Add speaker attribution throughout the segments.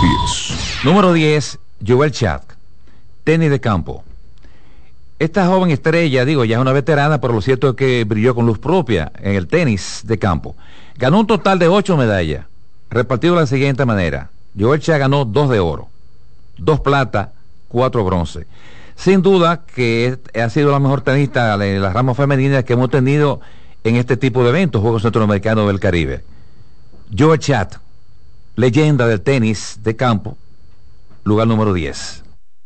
Speaker 1: 10.
Speaker 2: Número 10, Joel Chad, tenis de campo. Esta joven estrella, ya es una veterana, pero lo cierto es que brilló con luz propia en el tenis de campo. Ganó un total de 8 medallas, repartido de la siguiente manera. Joel Chad ganó 2 de oro, 2 plata, 4 bronce. Sin duda que ha sido la mejor tenista de las ramas femeninas que hemos tenido en este tipo de eventos, Juegos Centroamericanos del Caribe. Joel Chad, leyenda del tenis de campo, lugar número 10.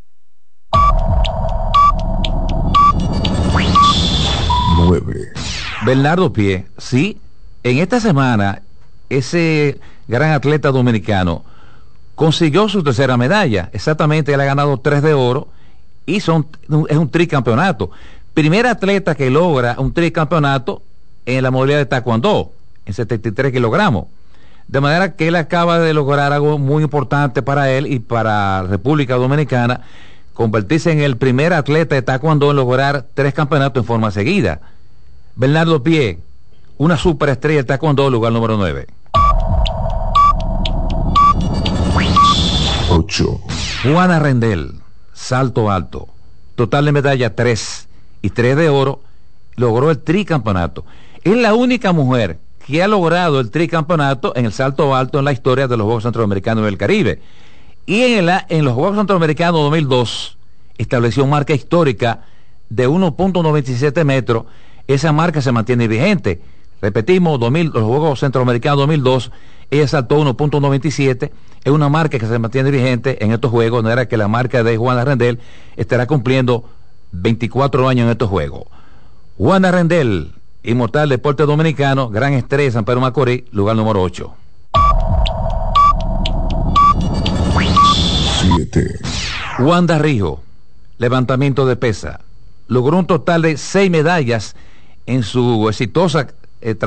Speaker 2: Bernardo Pie, sí, en esta semana ese gran atleta dominicano consiguió su tercera medalla. Exactamente, él ha ganado 3 de oro y es un tricampeonato. Primer atleta que logra un tricampeonato en la modalidad de taekwondo, en 73 kilogramos. De manera que él acaba de lograr algo muy importante para él y para República Dominicana, convertirse en el primer atleta de taekwondo en lograr 3 campeonatos en forma seguida. Bernardo Pie, una superestrella de taekwondo, lugar número 9.
Speaker 1: 8.
Speaker 2: Juana Rendell, salto alto, total de medalla 3 y 3 de oro, logró el tricampeonato. Es la única mujer que ha logrado el tricampeonato en el salto alto en la historia de los Juegos Centroamericanos del Caribe. Y en los Juegos Centroamericanos 2002 estableció marca histórica de 1.97 metros. Esa marca se mantiene vigente. Repetimos, los Juegos Centroamericanos 2002, ella saltó 1.97, es una marca que se mantiene vigente en estos Juegos, no era que la marca de Juana Rendell estará cumpliendo 24 años en estos Juegos. Juana Rendell, inmortal deporte dominicano, gran estrella de San Pedro Macorís, lugar número 8.
Speaker 1: 7.
Speaker 2: Wanda Rijo, levantamiento de pesa, logró un total de 6 medallas en su exitosa